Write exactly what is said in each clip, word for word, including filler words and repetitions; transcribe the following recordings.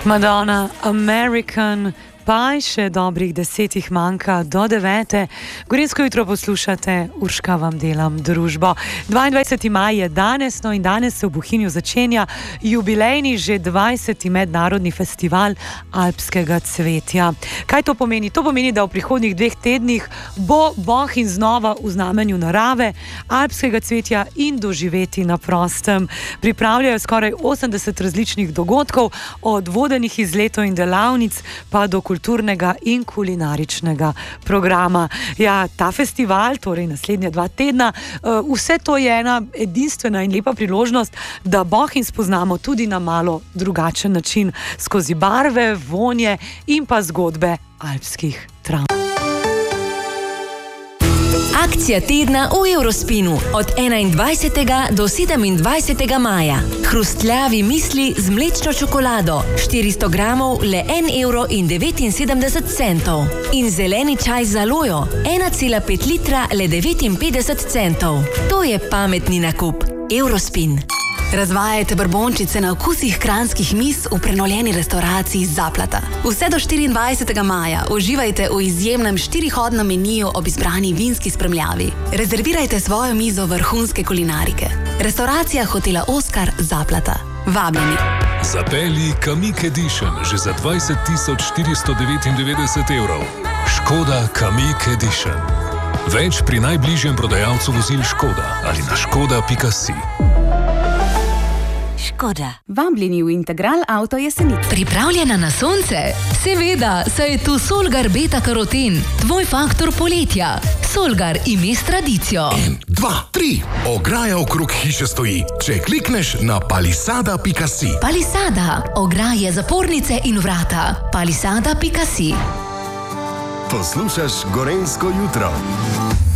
Madonna, American, pa še dobrih desetih manjka do devete. Gorenjsko jutro poslušate, Urška vam delam družbo. dvaindvajseti maj je danes, no in danes se v Bohinju začenja jubilejni že dvajseti mednarodni festival alpskega cvetja. Kaj to pomeni? To pomeni, da v prihodnjih dveh tednih bo Bohinj znova v znamenju narave, alpskega cvetja in doživeti na prostem. Pripravljajo skoraj osemdeset različnih dogodkov, od vodenih izletov in delavnic pa do kulturnega in kulinaričnega programa. Ja, ta festival, torej naslednja dva tedna, vse to je ena edinstvena in lepa priložnost, da Bohinj spoznamo tudi na malo drugačen način, skozi barve, vonje in pa zgodbe alpskih trav. Akcija tedna v Eurospinu od enaindvajsetega do sedemindvajsetega maja. Hrustljavi misli z mlečno čokolado, štiristo gramov le en evro in devetinsedemdeset centov. In zeleni čaj z alojo, ena cela pet litra le devetinpetdeset centov. To je pametni nakup. Eurospin. Razvajajte brbončice na okusih kranjskih miz v prenovljeni restauraciji Zaplata. Vse do štiriindvajsetega maja uživajte v izjemnem štirihodnem meniju ob izbrani vinski spremljavi. Rezervirajte svojo mizo vrhunske kulinarike. Restauracija hotela Oskar Zaplata. Vabljeni. Zapelji Kamiq Edition že za dvajset tisoč štiristo devetindevetdeset evrov. Škoda Kamiq Edition. Več pri najbližjem prodajalcu vozil Škoda ali na škoda pika si. Škoda. Vabljeni v Integral Auto Jesenice. Pripravljena na sonce? Seveda, saj je tu Solgar Beta Karoten, tvoj faktor poletja. Solgar ime s tradicijo. En, dva, tri. Ograja okrog hiše stoji, če klikneš na palisada pika si. Palisada. Ograje, zapornice in vrata. Palisada pika si. Poslušaš Gorenjsko jutro.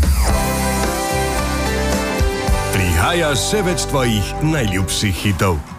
Prihaja še več tvojih najljubših hitov.